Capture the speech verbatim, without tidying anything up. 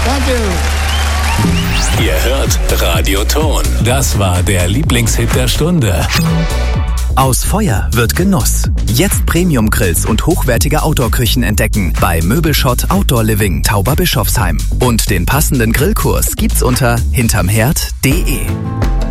Thank you. Ihr hört Radio Ton. Das war der Lieblingshit der Stunde. Aus Feuer wird Genuss. Jetzt Premium-Grills und hochwertige Outdoor-Küchen entdecken bei Möbelschott Outdoor Living Tauberbischofsheim. Und den passenden Grillkurs gibt's unter hintermherd punkt de.